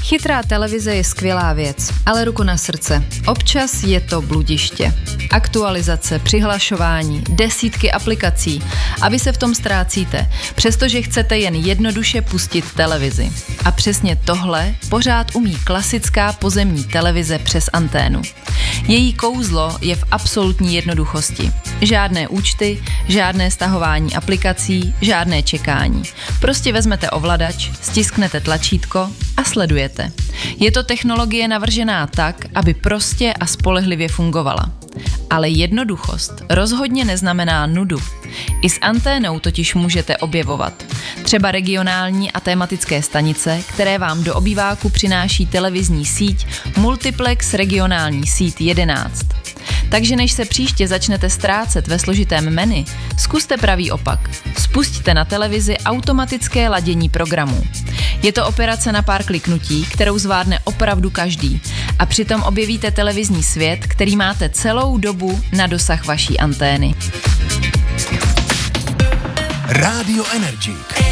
Chytrá televize je skvělá věc, ale ruku na srdce. Občas je to bludiště. Aktualizace, přihlašování, desítky aplikací a vy se v tom ztrácíte, přestože chcete jen jednoduše pustit televizi. A přesně tohle pořád umí klasická pozemní televize přes anténu. Její kouzlo je v absolutní jednoduchosti. Žádné účty, žádné stahování aplikací, žádné čekání. Prostě vezmete ovladač, stisknete tlačítko a sledujete. Je to technologie navržená tak, aby prostě a spolehlivě fungovala. Ale jednoduchost rozhodně neznamená nudu. I s anténou totiž můžete objevovat třeba regionální a tematické stanice, které vám do obýváku přináší televizní síť Multiplex regionální síť 11. Takže než se příště začnete ztrácet ve složitém menu, zkuste pravý opak. Spusťte na televizi automatické ladění programů. Je to operace na pár kliknutí, kterou zvládne opravdu každý. A přitom objevíte televizní svět, který máte celou dobu na dosah vaší antény. Rádio Energy.